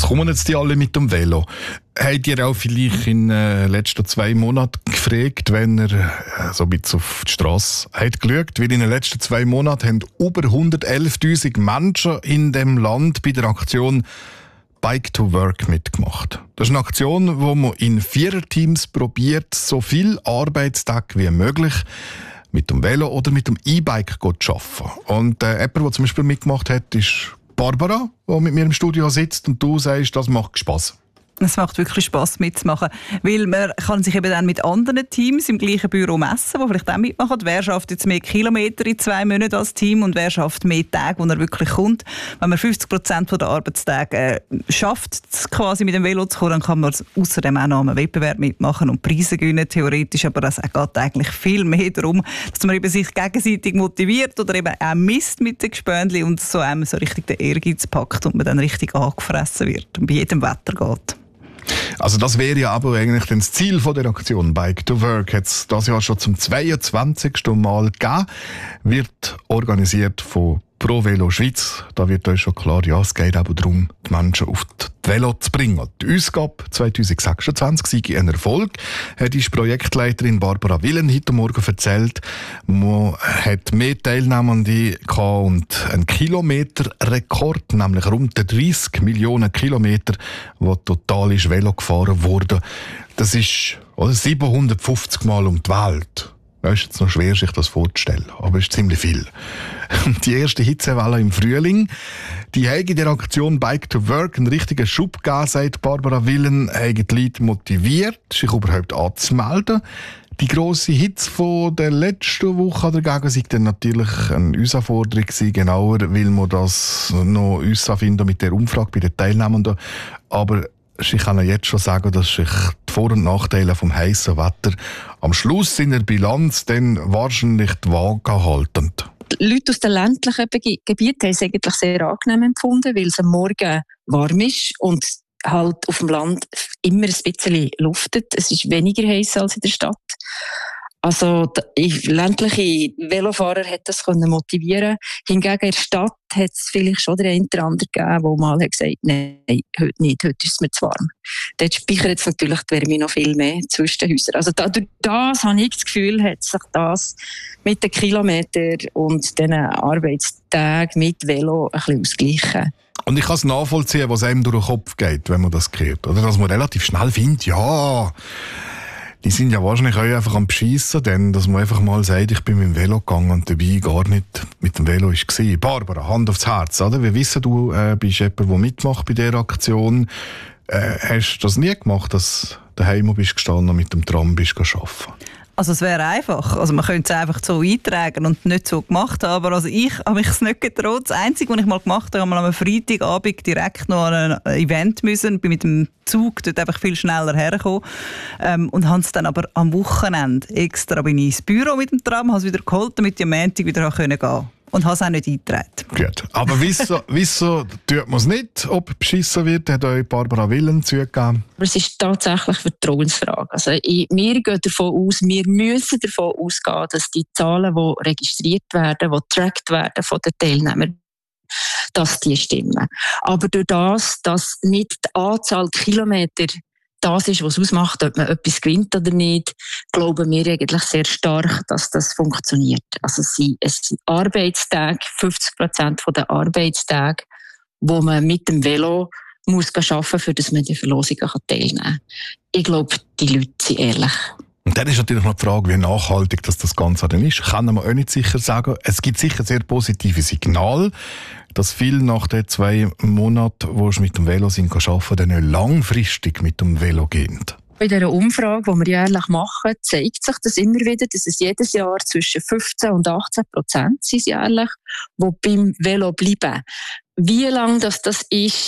Was kommen jetzt die alle mit dem Velo? Habt ihr auch vielleicht in den letzten 2 Monaten gefragt, wenn ihr so ein bisschen auf die Strasse habt geschaut? Weil in den letzten 2 Monaten haben über 111'000 Menschen in dem Land bei der Aktion Bike to Work mitgemacht. Das ist eine Aktion, wo man in 4er-Teams probiert, so viel Arbeitstag wie möglich mit dem Velo oder mit dem E-Bike zu arbeiten. Und jemand, der zum Beispiel mitgemacht hat, ist Barbara, die mit mir im Studio sitzt, und du sagst, das macht Spass. Es macht wirklich Spass mitzumachen, weil man kann sich eben dann mit anderen Teams im gleichen Büro messen, die vielleicht auch mitmachen. Wer schafft jetzt mehr Kilometer in 2 Monaten als Team und wer schafft mehr Tage, wo er wirklich kommt. Wenn man 50% der Arbeitstage schafft, quasi mit dem Velo zu kommen, dann kann man außerdem auch noch am Wettbewerb mitmachen und Preise gewinnen, theoretisch. Aber es geht eigentlich viel mehr darum, dass man eben sich gegenseitig motiviert oder eben auch misst mit den Gespönchen und so einem so richtig den Ehrgeiz packt und man dann richtig angefressen wird und bei jedem Wetter geht. Also das wäre ja aber eigentlich das Ziel von der Aktion Bike to Work. Jetzt das Jahr schon zum 22. Mal gegeben. Wird organisiert von Pro Velo Schweiz. Da wird euch schon klar, ja, es geht aber darum, die Menschen auf die Velo zu bringen. Die Ausgabe 2026 sei ein Erfolg, hat die Projektleiterin Barbara Willen heute Morgen erzählt. Man hat mehr Teilnehmende gehabt und einen Kilometerrekord, nämlich rund 30 Millionen Kilometer, wo total ist Velo gefahren wurde. Das ist 750 Mal um die Welt. Das ist jetzt noch schwer, sich das vorzustellen, aber es ist ziemlich viel. Die erste Hitzewelle im Frühling, die hat in der Aktion Bike to Work einen richtigen Schub gegeben, sagt Barbara Willen, hat die Leute motiviert, sich überhaupt anzumelden. Die grosse Hitze von der letzten Woche dagegen war dann natürlich eine Herausforderung, genauer, weil wir das noch herausfinden mit der Umfrage bei den Teilnehmenden. Aber ich kann jetzt schon sagen, dass sich die Vor- und Nachteile vom heißen Wetter am Schluss in der Bilanz dann wahrscheinlich die Waage halten. Die Leute aus den ländlichen Gebieten haben es eigentlich sehr angenehm empfunden, weil es am Morgen warm ist und halt auf dem Land immer ein bisschen luftet. Es ist weniger heiß als in der Stadt. Also ländliche Velofahrer hat das motivieren. Hingegen in der Stadt hat es vielleicht schon den einen oder anderen gegeben, der mal gesagt hat, nein, heute nicht, heute ist es mir zu warm. Dort speichert jetzt natürlich die Wärme noch viel mehr zwischen den Häusern. Also durch das habe ich das Gefühl, hat sich das mit den Kilometern und den Arbeitstagen mit Velo ein bisschen ausgleichen. Und ich kann es nachvollziehen, was einem durch den Kopf geht, wenn man das hört. Oder dass man relativ schnell findet, ja, die sind ja wahrscheinlich auch einfach am Beschissen, denn dass man einfach mal sagt, ich bin mit dem Velo gegangen und dabei gar nicht mit dem Velo war. Barbara, Hand aufs Herz, oder? Wir wissen, du bist jemand, der mitmacht bei dieser Aktion. Hast du das nie gemacht, dass du daheim bist gestanden und mit dem Tram bist arbeiten? Also es wäre einfach. Also man könnte es einfach so eintragen und nicht so gemacht haben. Aber also ich habe mich nicht getraut. Das Einzige, was ich mal gemacht habe, mal am Freitagabend direkt noch an ein Event müssen. Bin mit dem Zug dort einfach viel schneller hergekommen. Und habe es dann aber am Wochenende extra bin ich ins Büro mit dem Tram, habe es wieder geholt, damit ich am Montag wieder gehen konnte. Und habe es auch nicht eingetragen. Gut. Aber wieso tut man es nicht, ob beschissen wird? Hat euch Barbara Willen zugegeben? Aber es ist tatsächlich eine Vertrauensfrage. Also wir gehen davon aus, wir müssen davon ausgehen, dass die Zahlen, die registriert werden, die getrackt werden von den Teilnehmern, dass die stimmen. Aber durch das, dass nicht die Anzahl Kilometer das ist, was ausmacht, ob man etwas gewinnt oder nicht, glauben wir eigentlich sehr stark, dass das funktioniert. Also es sind Arbeitstage, 50% der Arbeitstage, wo man mit dem Velo muss arbeiten muss, für dass man die Verlosungen teilnehmen kann. Ich glaube, die Leute sind ehrlich. Und dann ist natürlich noch die Frage, wie nachhaltig das Ganze dann ist. Kann man auch nicht sicher sagen. Es gibt sicher sehr positive Signale, dass viele nach den 2 Monaten, wo sie mit dem Velo arbeiten, dann langfristig mit dem Velo gehen. Bei dieser Umfrage, die wir jährlich machen, zeigt sich das immer wieder, dass es jedes Jahr zwischen 15% und 18% sind jährlich, die beim Velo bleiben. Wie lange das ist,